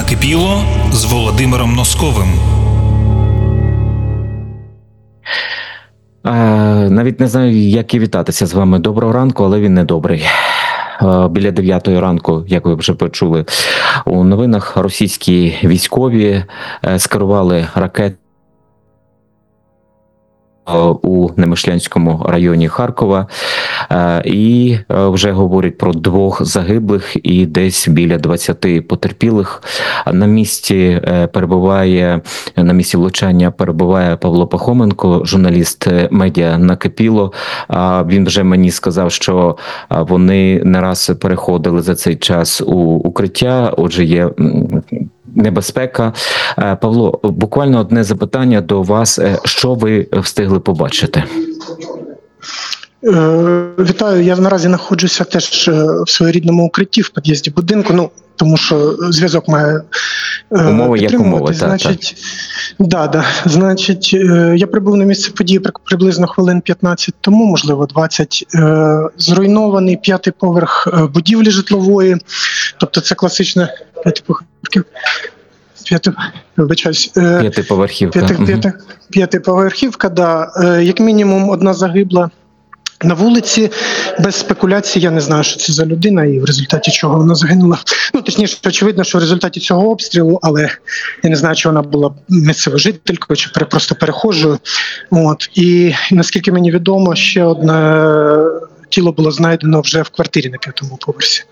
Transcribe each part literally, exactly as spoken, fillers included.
Накипіло з Володимиром Носковим. Е, навіть не знаю, як і вітатися з вами. Доброго ранку, але він не добрий. Е, біля дев'ятої ранку, як ви вже почули, у новинах російські військові е, скерували ракети у Немишлянському районі Харкова, і вже говорять про двох загиблих і десь біля двадцяти потерпілих. На місці перебуває, на місці влучання перебуває Павло Пахоменко, журналіст медіа «Накипіло». Він вже мені сказав, що вони не раз переходили за цей час у укриття, отже є небезпека. Павло, буквально одне запитання до вас. Що ви встигли побачити? Вітаю, я наразі знаходжуся теж в своєрідному укритті в під'їзді будинку, ну, тому що зв'язок має умови як умови, значить, да, да, значить, я прибув на місце події приблизно хвилин п'ятнадцять тому, можливо, двадцять. Зруйнований п'ятий поверх будівлі житлової, тобто це класичне п'ятиповерхівка. П'яти, вибачаюсь, п'ятиповерхівка. П'яти, п'яти, п'ятиповерхівка, да. Як мінімум одна загибла на вулиці, без спекуляцій. Я не знаю, що це за людина і в результаті чого вона загинула. Ну, точніше, очевидно, що в результаті цього обстрілу, але я не знаю, чи вона була місцевою жителькою, чи просто перехожою. От. І наскільки мені відомо, ще одне тіло було знайдено вже в квартирі на п'ятому поверсі.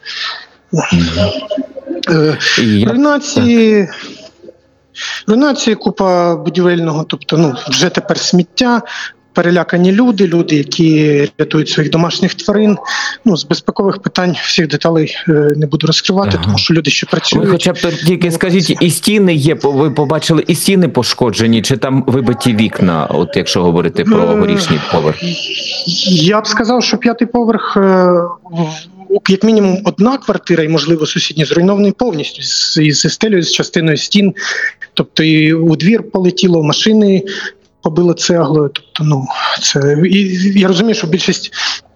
Руйнації, руйнації, купа будівельного, тобто, ну, вже тепер сміття, перелякані люди, люди, які рятують своїх домашніх тварин. Ну, з безпекових питань всіх деталей е, не буду розкривати, ага. тому що люди ще працюють. Ви хоча б тільки скажіть, і стіни є, ви побачили, і стіни пошкоджені, чи там вибиті вікна, от якщо говорити про горішній поверх? Я б сказав, що п'ятий поверх, е, як мінімум одна квартира і, можливо, сусідні зруйновані повністю, з, з стелею, з частиною стін. Тобто і у двір полетіло, машини побило цеглою. Тобто, ну, це, і я розумію, що більшість